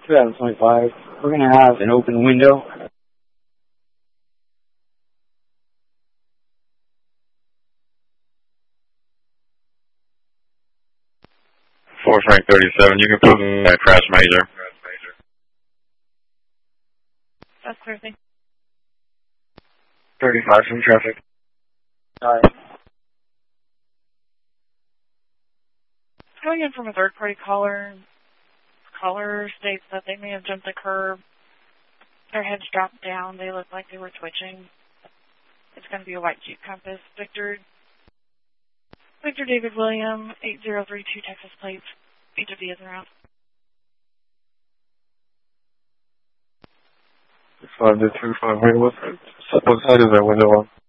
2025. We're going to have an open window. Force rank 37, you can put me at crash major. That's clear, thank 35 from traffic. Alright. Going in from a third-party caller. Caller states that they may have jumped the curb. Their heads dropped down. They look like they were twitching. It's going to be a white Jeep Compass. Victor David William, 8032 Texas plates. HOD is around. 5-2-5, what side is that window on?